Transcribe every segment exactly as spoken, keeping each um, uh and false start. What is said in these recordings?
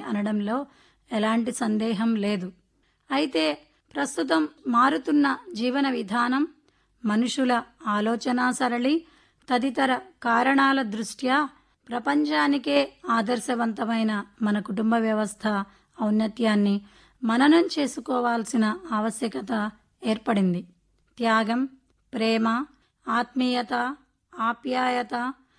అనడంలో ఎలాంటి సందేహం లేదు. అయితే ప్రస్తుతం మారుతున్న జీవన విధానం, మనుషుల ఆలోచనా సరళి తదితర కారణాల దృష్ట్యా ప్రపంచానికే ఆదర్శవంతమైన మన కుటుంబ వ్యవస్థ ఔన్నత్యాన్ని మననం చేసుకోవాల్సిన ఆవశ్యకత ఏర్పడింది. త్యాగం, ప్రేమ, ఆత్మీయత, ఆప్యాయత,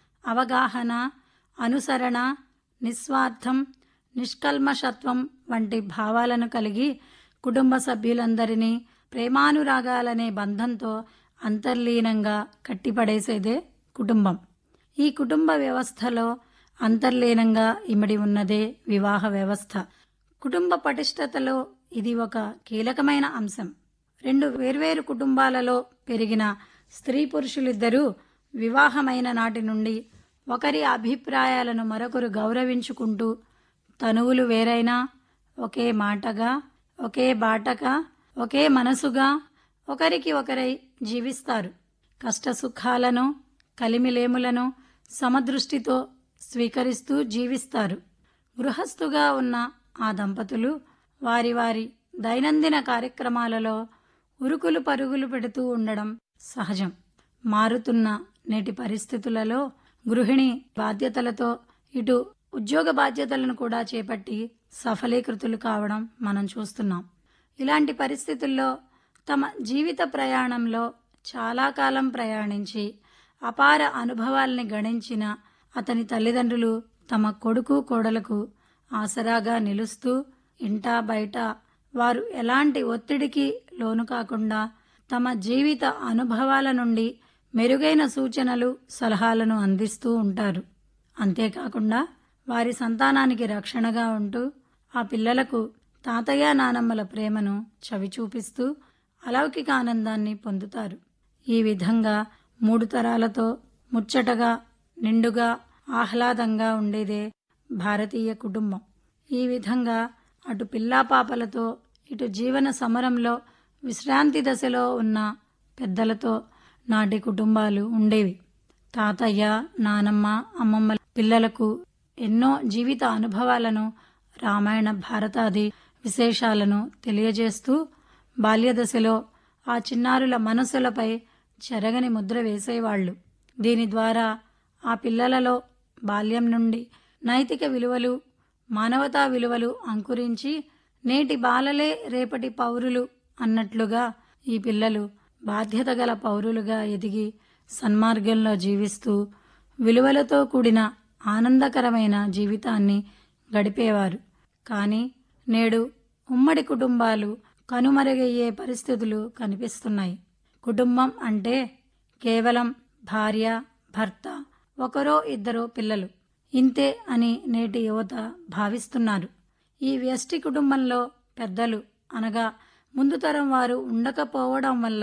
అవగాహన, అనుసరణ, నిస్వార్థం, నిష్కల్మషత్వం వంటి భావాలను కలిగి కుటుంబ సభ్యులందరినీ ప్రేమానురాగాలనే బంధంతో అంతర్లీనంగా కట్టిపడేసేదే కుటుంబం. ఈ కుటుంబ వ్యవస్థలో అంతర్లీనంగా ఇమిడి ఉన్నదే వివాహ వ్యవస్థ. కుటుంబ పటిష్టతలో ఇది ఒక కీలకమైన అంశం. రెండు వేర్వేరు కుటుంబాలలో పెరిగిన స్త్రీ పురుషులిద్దరూ వివాహమైన నాటి నుండి ఒకరి అభిప్రాయాలను మరొకరు గౌరవించుకుంటూ తనువులు వేరైనా ఒకే మాటగా, ఒకే బాటగా, ఒకే మనసుగా ఒకరికి ఒకరై జీవిస్తారు. కష్టసుఖాలను, కలిమిలేములను సమదృష్టితో స్వీకరిస్తూ జీవిస్తారు. గృహస్థుగా ఉన్న ఆ దంపతులు వారి వారి దైనందిన కార్యక్రమాలలో ఉరుకులు పరుగులు పెడుతూ ఉండడం సహజం. మారుతున్న నేటి పరిస్థితులలో గృహిణి బాధ్యతలతో ఇటు ఉద్యోగ బాధ్యతలను కూడా చేపట్టి సఫలీకృతులు కావడం మనం చూస్తున్నాం. ఇలాంటి పరిస్థితుల్లో తమ జీవిత ప్రయాణంలో చాలా కాలం ప్రయాణించి అపార అనుభవాల్ని గణించిన అతని తల్లిదండ్రులు తమ కొడుకు కోడలకు ఆసరాగా నిలుస్తూ ఇంటా బయట వారు ఎలాంటి ఒత్తిడికి లోను కాకుండా తమ జీవిత అనుభవాల నుండి మెరుగైన సూచనలు, సలహాలను అందిస్తూ ఉంటారు. అంతేకాకుండా వారి సంతానానికి రక్షణగా ఉంటూ ఆ పిల్లలకు తాతయ్య నానమ్మల ప్రేమను చవిచూపిస్తూ అలౌకిక ఆనందాన్ని పొందుతారు. ఈ విధంగా మూడు తరాలతో ముచ్చటగా, నిండుగా, ఆహ్లాదంగా ఉండేదే భారతీయ కుటుంబం. ఈ విధంగా అటు పిల్లాపాపలతో ఇటు జీవన సమరంలో విశ్రాంతి దశలో ఉన్న పెద్దలతో నాటి కుటుంబాలు ఉండేవి. తాతయ్య, నానమ్మ, అమ్మమ్మ పిల్లలకు ఎన్నో జీవిత అనుభవాలను, రామాయణ భారతాది విశేషాలను తెలియజేస్తూ బాల్యదశలో ఆ చిన్నారుల మనసులపై చెరగని ముద్ర వేసేవాళ్లు. దీని ద్వారా ఆ పిల్లలలో బాల్యం నుండి నైతిక విలువలు, మానవతా విలువలు అంకురించి నేటి బాలలే రేపటి పౌరులు అన్నట్లుగా ఈ పిల్లలు బాధ్యత గల పౌరులుగా ఎదిగి సన్మార్గంలో జీవిస్తూ విలువలతో కూడిన ఆనందకరమైన జీవితాన్ని గడిపేవారు. కానీ నేడు ఉమ్మడి కుటుంబాలు కనుమరుగయ్యే పరిస్థితులు కనిపిస్తున్నాయి. కుటుంబం అంటే కేవలం భార్య, భర్త, ఒకరో ఇద్దరో పిల్లలు, ఇంతే అని నేటి యువత భావిస్తున్నారు. ఈ వ్యష్టి కుటుంబంలో పెద్దలు అనగా ముందు తరం వారు ఉండకపోవడం వల్ల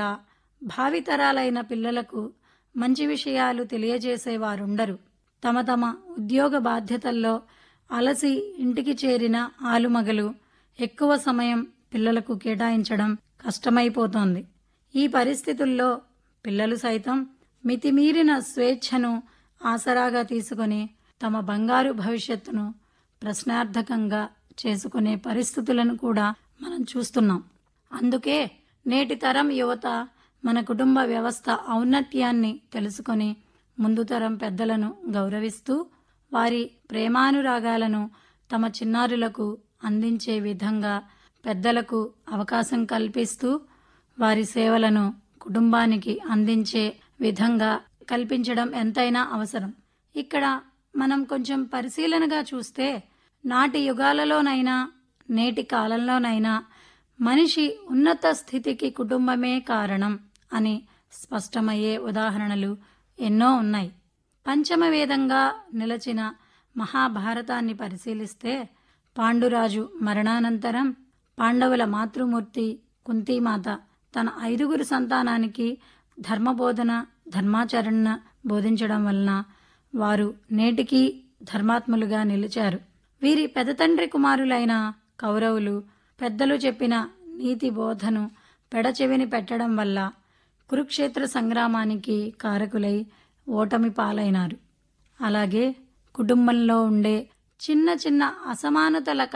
భావితరాలైన పిల్లలకు మంచి విషయాలు తెలియజేసేవారుండరు. తమ తమ ఉద్యోగ బాధ్యతల్లో అలసి ఇంటికి చేరిన ఆలుమగలు ఎక్కువ సమయం పిల్లలకు కేటాయించడం కష్టమైపోతోంది. ఈ పరిస్థితుల్లో పిల్లలు సైతం మితిమీరిన స్వేచ్ఛను ఆసరాగా తీసుకుని తమ బంగారు భవిష్యత్తును ప్రశ్నార్థకంగా చేసుకునే పరిస్థితులను కూడా మనం చూస్తున్నాం. అందుకే నేటి తరం యువత మన కుటుంబ వ్యవస్థ ఔన్నత్యాన్ని తెలుసుకొని ముందు తరం పెద్దలను గౌరవిస్తూ వారి ప్రేమానురాగాలను తమ చిన్నారులకు అందించే విధంగా పెద్దలకు అవకాశం కల్పిస్తూ వారి సేవలను కుటుంబానికి అందించే విధంగా కల్పించడం ఎంతైనా అవసరం. ఇక్కడ మనం కొంచెం పరిశీలనగా చూస్తే నాటి యుగాలలోనైనా నేటి కాలంలోనైనా మనిషి ఉన్నత స్థితికి కుటుంబమే కారణం అని స్పష్టమయ్యే ఉదాహరణలు ఎన్నో ఉన్నాయి. పంచమవేదంగా నిలచిన మహాభారతాన్ని పరిశీలిస్తే పాండురాజు మరణానంతరం పాండవుల మాతృమూర్తి కుంతీమాత తన ఐదుగురు సంతానానికి ధర్మబోధన, ధర్మాచరణ బోధించడం వలన వారు నేటికీ ధర్మాత్ములుగా నిలిచారు. వీరి పెదతండ్రి కుమారులైన కౌరవులు పెద్దలు చెప్పిన నీతి బోధను పెడచెవిని పెట్టడం వల్ల కురుక్షేత్ర సంగ్రామానికి కారకులై ఓటమి పాలైనారు. అలాగే కుటుంబంలో ఉండే చిన్న చిన్న అసమానతల